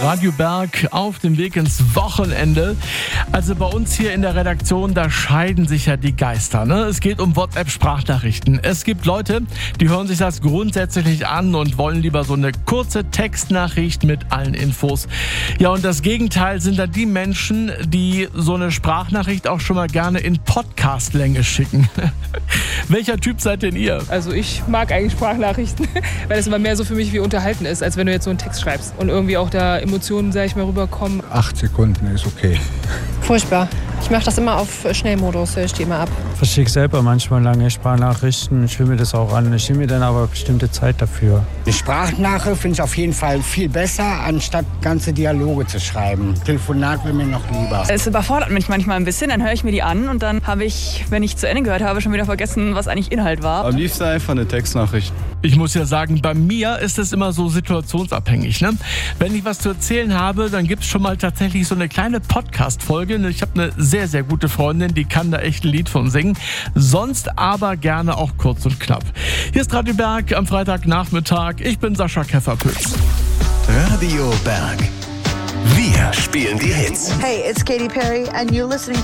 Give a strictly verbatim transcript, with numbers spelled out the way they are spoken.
Radio Berg auf dem Weg ins Wochenende. Also bei uns hier in der Redaktion, da scheiden sich ja die Geister. Ne? Es geht um WhatsApp-Sprachnachrichten. Es gibt Leute, die hören sich das grundsätzlich nicht an und wollen lieber so eine kurze Textnachricht mit allen Infos. Ja, und das Gegenteil sind dann die Menschen, die so eine Sprachnachricht auch schon mal gerne in Podcast-Länge schicken. Welcher Typ seid denn ihr? Also ich mag eigentlich Sprachnachrichten, weil es immer mehr so für mich wie unterhalten ist, als wenn du jetzt so einen Text schreibst und irgendwie auch da Emotionen, sag ich mal, rüberkommen. Acht Sekunden ist okay. Furchtbar. Ich mache das immer auf Schnellmodus, ich stehe immer ab. Ich schicke selber manchmal lange Sprachnachrichten, ich will mir das auch an. Ich nehme mir dann aber bestimmte Zeit dafür. Die Sprachnachricht finde ich auf jeden Fall viel besser, anstatt ganze Dialoge zu schreiben. Telefonat wäre mir noch lieber. Es überfordert mich manchmal ein bisschen, dann höre ich mir die an und dann habe ich, wenn ich zu Ende gehört habe, schon wieder vergessen, was eigentlich Inhalt war. Am liebsten einfach eine Textnachricht. Ich muss ja sagen, bei mir ist es immer so situationsabhängig. Ne? Wenn ich was zu erzählen habe, dann gibt es schon mal tatsächlich so eine kleine Podcast-Folge. Ich habe eine sehr, sehr gute Freundin, die kann da echt ein Lied von singen. Sonst aber gerne auch kurz und knapp. Hier ist Radio Berg am Freitagnachmittag. Ich bin Sascha Käferpütz. Radio Berg. Wir spielen die Hits. Hey, it's Katy Perry and you're listening